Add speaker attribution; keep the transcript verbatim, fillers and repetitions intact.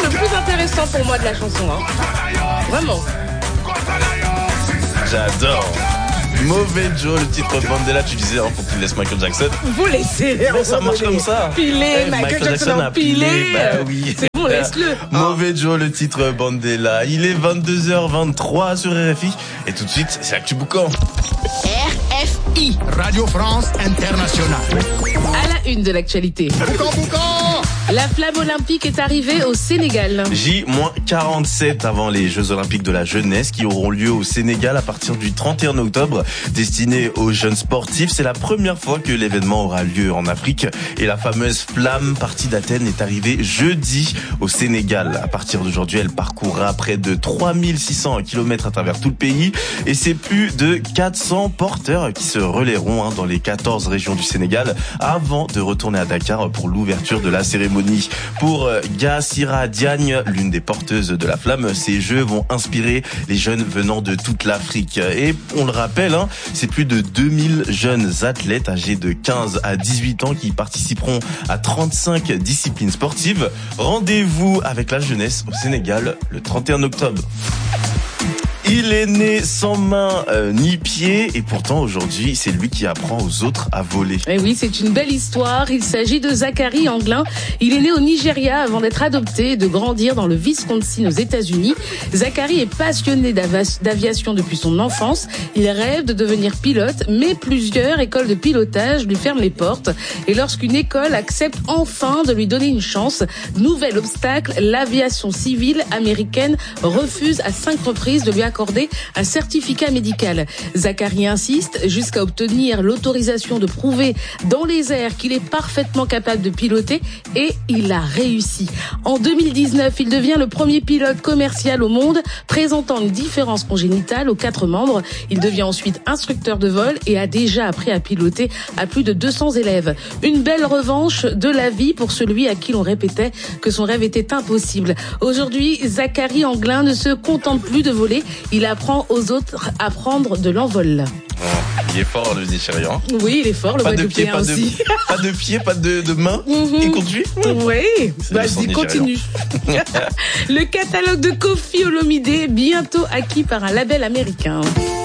Speaker 1: le plus intéressant pour moi de la chanson. Hein. Vraiment.
Speaker 2: J'adore. Mauvais Joe, le titre Bandela, tu disais, hein, faut qu'il laisse Michael Jackson.
Speaker 1: Vous laissez.
Speaker 2: Mais ça marche comme ça.
Speaker 1: Pilé,
Speaker 2: hey,
Speaker 1: Michael, Michael Jackson, Jackson a pilé. pilé.
Speaker 2: Bah oui.
Speaker 1: C'est bon, laisse-le.
Speaker 2: Mauvais Joe, le titre Bandela. Il est vingt-deux heures vingt-trois sur R F I. Et tout de suite, c'est Actu Boucan.
Speaker 3: R F I. Radio France Internationale.
Speaker 1: À la une de l'actualité.
Speaker 3: Boucan, Boucan.
Speaker 1: La flamme olympique est arrivée au Sénégal.
Speaker 2: J quarante-sept avant les Jeux Olympiques de la jeunesse qui auront lieu au Sénégal à partir du trente et un octobre. Destiné aux jeunes sportifs, c'est la première fois que l'événement aura lieu en Afrique. Et la fameuse flamme partie d'Athènes est arrivée jeudi au Sénégal. À partir d'aujourd'hui, elle parcourra près de trois mille six cents kilomètres à travers tout le pays. Et c'est plus de quatre cents porteurs qui se relayeront hein, dans les quatorze régions du Sénégal avant de retourner à Dakar pour l'ouverture de la cérémonie. Pour Gassira Diagne, l'une des porteuses de la flamme, ces Jeux vont inspirer les jeunes venant de toute l'Afrique. Et on le rappelle, hein, c'est plus de deux mille jeunes athlètes âgés de quinze à dix-huit ans qui participeront à trente-cinq disciplines sportives. Rendez-vous avec la jeunesse au Sénégal le trente et un octobre. Il est né sans main euh, ni pied et pourtant aujourd'hui c'est lui qui apprend aux autres à voler.
Speaker 1: Et oui, c'est une belle histoire. Il s'agit de Zachary Anglin. Il est né au Nigeria avant d'être adopté et de grandir dans le Wisconsin aux États-Unis. Zachary est passionné d'aviation depuis son enfance. Il rêve de devenir pilote, mais plusieurs écoles de pilotage lui ferment les portes. Et lorsqu'une école accepte enfin de lui donner une chance, nouvel obstacle, l'aviation civile américaine refuse à cinq reprises de lui accorder accorder un certificat médical. Zachary insiste jusqu'à obtenir l'autorisation de prouver dans les airs qu'il est parfaitement capable de piloter et il a réussi. En deux mille dix-neuf, il devient le premier pilote commercial au monde présentant une différence congénitale aux quatre membres. Il devient ensuite instructeur de vol et a déjà appris à piloter à plus de deux cents élèves. Une belle revanche de la vie pour celui à qui l'on répétait que son rêve était impossible. Aujourd'hui, Zachary Anglin ne se contente plus de voler. Il apprend aux autres à prendre de l'envol.
Speaker 2: Oh, il est fort, le Nigérian.
Speaker 1: Oui, il est fort, le Guadeloupéen
Speaker 2: pas
Speaker 1: aussi.
Speaker 2: De, pas de pied, pas de, de main.
Speaker 1: Mm-hmm.
Speaker 2: Il conduit.
Speaker 1: Oui, vas-y, continue. Le catalogue de Koffi Olomidé, bientôt acquis par un label américain.